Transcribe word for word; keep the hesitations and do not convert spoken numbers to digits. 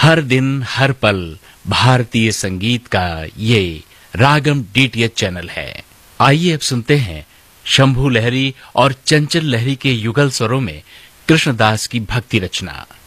हर दिन हर पल भारतीय संगीत का ये रागम डीटीएच चैनल है। आइए अब सुनते हैं शंभू लहरी और चंचल लहरी के युगल स्वरों में कृष्णदास की भक्ति रचना।